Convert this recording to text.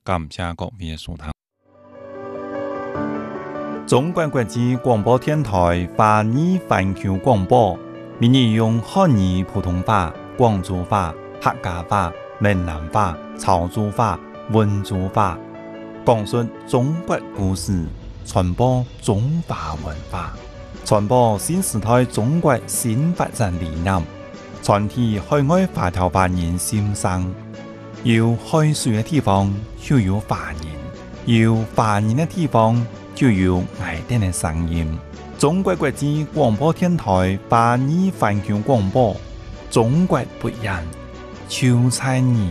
感謝各位的收聽。中國國際廣播電台華語環球廣播，每日用漢語普通話、廣州話、客家話、閩南話、潮州話、溫州話，講述中國故事，傳播中華文化，傳播新時代中國新發展理念，傳遞海外華僑華人心聲。有海水的地方就有華人，有華人的地方就有愛哋的聲音。中國國際廣播電台華語環球廣播，中國不一樣，就在你。